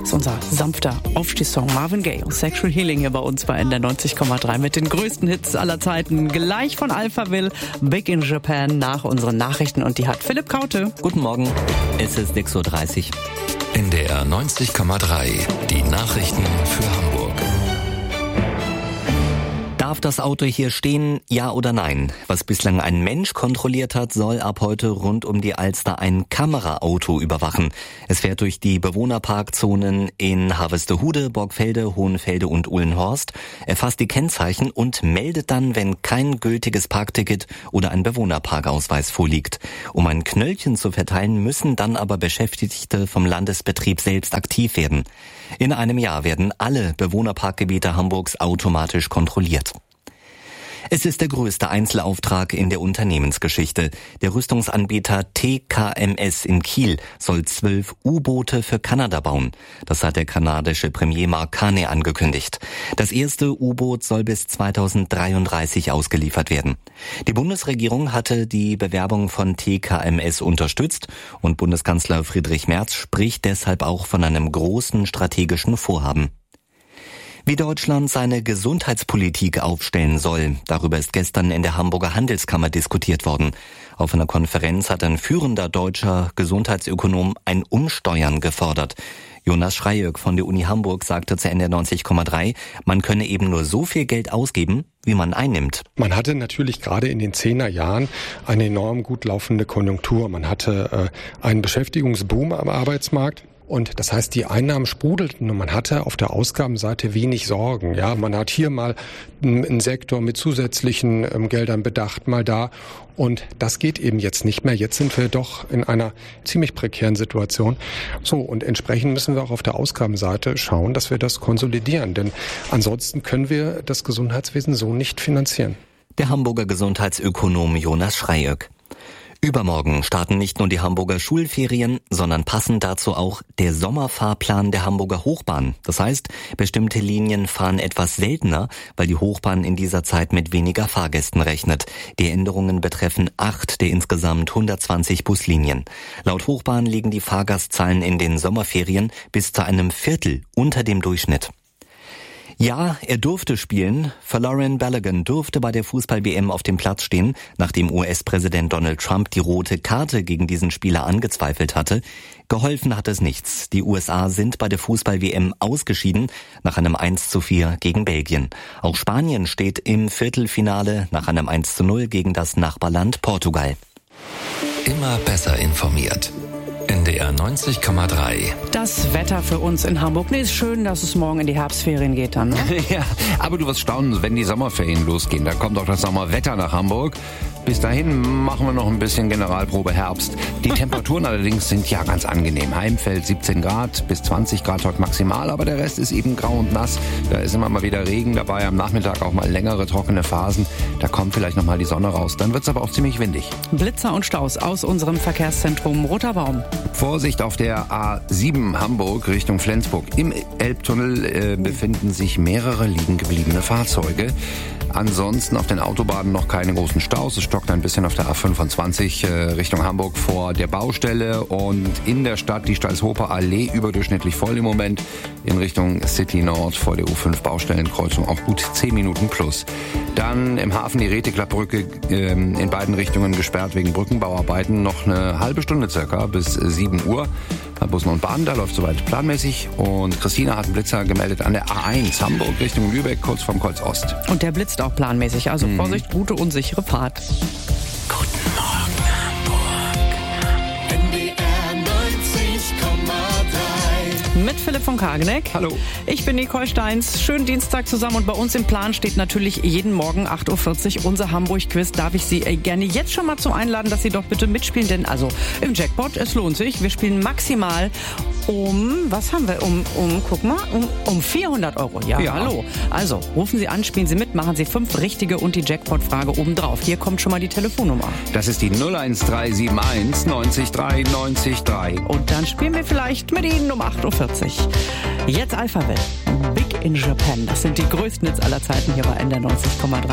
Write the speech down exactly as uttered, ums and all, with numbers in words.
ist unser sanfter Aufstehsong. Marvin Gaye und Sexual Healing hier bei uns bei N D R neunzig Komma drei mit den größten Hits aller Zeiten. Gleich von Alphaville, Big in Japan nach unseren Nachrichten. Und die hat Philipp Kaute. Guten Morgen, es ist sechs Uhr dreißig. N D R neunzig Komma drei, die Nachrichten für Hamburg. Darf das Auto hier stehen, ja oder nein? Was bislang ein Mensch kontrolliert hat, soll ab heute rund um die Alster ein Kameraauto überwachen. Es fährt durch die Bewohnerparkzonen in Harvestehude, Borgfelde, Hohenfelde und Uhlenhorst, erfasst die Kennzeichen und meldet dann, wenn kein gültiges Parkticket oder ein Bewohnerparkausweis vorliegt. Um ein Knöllchen zu verteilen, müssen dann aber Beschäftigte vom Landesbetrieb selbst aktiv werden. In einem Jahr werden alle Bewohnerparkgebiete Hamburgs automatisch kontrolliert. Es ist der größte Einzelauftrag in der Unternehmensgeschichte. Der Rüstungsanbieter T K M S in Kiel soll zwölf U-Boote für Kanada bauen. Das hat der kanadische Premier Mark Carney angekündigt. Das erste U-Boot soll bis zweitausenddreiunddreißig ausgeliefert werden. Die Bundesregierung hatte die Bewerbung von T K M S unterstützt und Bundeskanzler Friedrich Merz spricht deshalb auch von einem großen strategischen Vorhaben. Wie Deutschland seine Gesundheitspolitik aufstellen soll, darüber ist gestern in der Hamburger Handelskammer diskutiert worden. Auf einer Konferenz hat ein führender deutscher Gesundheitsökonom ein Umsteuern gefordert. Jonas Schreiöck von der Uni Hamburg sagte zu N D R neunzig Komma drei, man könne eben nur so viel Geld ausgeben, wie man einnimmt. Man hatte natürlich gerade in den Zehnerjahren eine enorm gut laufende Konjunktur. Man hatte äh, einen Beschäftigungsboom am Arbeitsmarkt. Und das heißt, die Einnahmen sprudelten und man hatte auf der Ausgabenseite wenig Sorgen. Ja, man hat hier mal einen Sektor mit zusätzlichen ähm, Geldern bedacht, mal da. Und das geht eben jetzt nicht mehr. Jetzt sind wir doch in einer ziemlich prekären Situation. So, und entsprechend müssen wir auch auf der Ausgabenseite schauen, dass wir das konsolidieren. Denn ansonsten können wir das Gesundheitswesen so nicht finanzieren. Der Hamburger Gesundheitsökonom Jonas Schreiöck. Übermorgen starten nicht nur die Hamburger Schulferien, sondern passend dazu auch der Sommerfahrplan der Hamburger Hochbahn. Das heißt, bestimmte Linien fahren etwas seltener, weil die Hochbahn in dieser Zeit mit weniger Fahrgästen rechnet. Die Änderungen betreffen acht der insgesamt hundertzwanzig Buslinien. Laut Hochbahn liegen die Fahrgastzahlen in den Sommerferien bis zu einem Viertel unter dem Durchschnitt. Ja, er durfte spielen. Folarin Balogun durfte bei der Fußball-W M auf dem Platz stehen, nachdem U S-Präsident Donald Trump die rote Karte gegen diesen Spieler angezweifelt hatte. Geholfen hat es nichts. Die U S A sind bei der Fußball-W M ausgeschieden nach einem eins zu vier gegen Belgien. Auch Spanien steht im Viertelfinale nach einem eins zu null gegen das Nachbarland Portugal. Immer besser informiert. N D R neunzig Komma drei. Das Wetter für uns in Hamburg. Nee, ist schön, dass es morgen in die Herbstferien geht dann. Ne? Ja, aber du wirst staunen, wenn die Sommerferien losgehen. Da kommt auch das Sommerwetter nach Hamburg. Bis dahin machen wir noch ein bisschen Generalprobe Herbst. Die Temperaturen allerdings sind ja ganz angenehm. Heimfeld siebzehn Grad bis zwanzig Grad heute maximal, aber der Rest ist eben grau und nass. Da ist immer mal wieder Regen dabei, am Nachmittag auch mal längere trockene Phasen. Da kommt vielleicht noch mal die Sonne raus. Dann wird's aber auch ziemlich windig. Blitzer und Staus aus unserem Verkehrszentrum Roter Baum. Vorsicht auf der A sieben Hamburg Richtung Flensburg. Im Elbtunnel äh, befinden sich mehrere liegen gebliebene Fahrzeuge. Ansonsten auf den Autobahnen noch keine großen Staus. Es stockt ein bisschen auf der A fünfundzwanzig äh, Richtung Hamburg vor der Baustelle und in der Stadt die Stalshofer Allee überdurchschnittlich voll im Moment. In Richtung City Nord vor der U fünf Baustellenkreuzung auch gut zehn Minuten plus. Dann im Hafen die Reteklappbrücke äh, in beiden Richtungen gesperrt wegen Brückenbauarbeiten. Noch eine halbe Stunde circa bis sieben Uhr. Bei Bussen und Bahnen, da läuft soweit planmäßig. Und Christina hat einen Blitzer gemeldet an der A eins Hamburg Richtung Lübeck, kurz vorm Kreuz Ost. Und der blitzt auch planmäßig, also mhm. Vorsicht, gute und sichere Fahrt. Guten Morgen Hamburg. N D R neunzig Komma drei. Mit Philipp von Kageneck. Hallo. Ich bin Nicole Steins. Schönen Dienstag zusammen und bei uns im Plan steht natürlich jeden Morgen acht Uhr vierzig unser Hamburg-Quiz. Darf ich Sie gerne jetzt schon mal zum einladen, dass Sie doch bitte mitspielen, denn also im Jackpot, es lohnt sich. Wir spielen maximal um, was haben wir, um, um, guck mal, um, um vierhundert Euro. Ja, ja, hallo. Also, rufen Sie an, spielen Sie mit, machen Sie fünf richtige und die Jackpot-Frage obendrauf. Hier kommt schon mal die Telefonnummer. Das ist die null eins drei sieben eins neunzig drei neunzig drei. Und dann spielen wir vielleicht mit Ihnen um acht Uhr vierzig. Jetzt Alphaville, Big in Japan. Das sind die größten Hits aller Zeiten hier bei N D R neunzig Komma drei.